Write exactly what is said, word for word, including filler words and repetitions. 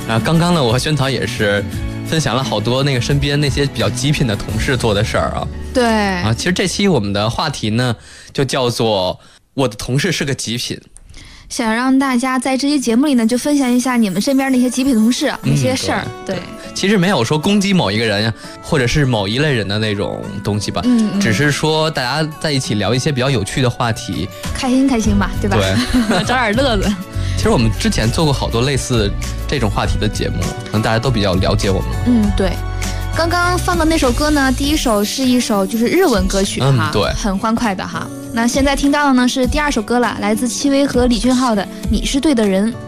然后刚刚呢，我和萱草也是分享了好多那个身边那些比较极品的同事做的事儿啊。 对啊，其实这期我们的话题呢，就叫做我的同事是个极品。 想让大家在这期节目里呢，就分享一下你们身边那些极品同事那些事儿、嗯。对， 其实没有说攻击某一个人呀，或者是某一类人的那种东西吧。嗯, 嗯，只是说大家在一起聊一些比较有趣的话题， 开心开心吧，对吧？ 对， 找点乐子。 其实我们之前做过好多类似这种话题的节目，可能大家都比较了解我们。 嗯，对。刚刚放的那首歌呢，第一首是一首就是日文歌曲哈、 嗯，对， 很欢快的哈。那现在听到的呢是第二首歌了，来自戚薇和李俊浩的《你是对的人》。